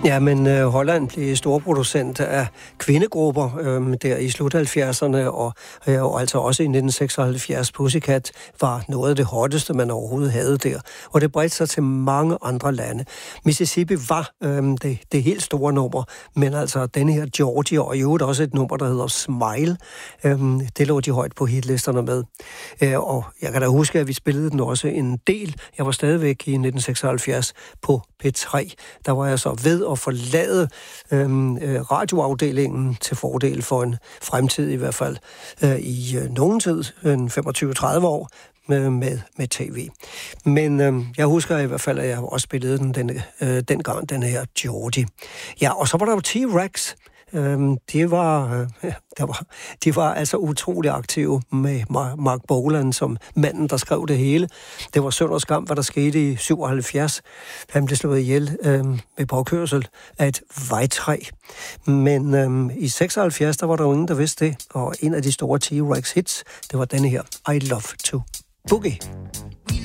Ja, men Holland blev storproducent af kvindegrupper der i slut 70'erne, og altså også i 1976. Pussycat var noget af det hotteste, man overhovedet havde der. Og det bredte sig til mange andre lande. Mississippi var det helt store nummer, men altså denne her Georgia, og i øvrigt også et nummer, der hedder Smile, det lå de højt på hitlisterne med. Og jeg kan da huske, at vi spillede den også en del. Jeg var stadigvæk i 1976 på P3. Der var jeg så ved at forlade radioafdelingen til fordel for en fremtid i hvert fald i nogen tid, 25-30 år, med tv. Men jeg husker i hvert fald, at jeg også spillede dengang, den her Georgie. Ja, og så var der jo T-Rex. De var altså utrolig aktive med Mark Bolan som manden, der skrev det hele. Det var synd og skam, hvad der skete i 77. Han blev slået ihjel med påkørsel af et vejtræ. Men i 76, der var der jo ingen, der vidste det. Og en af de store T-Rex hits, det var denne her, I Love to Boogie.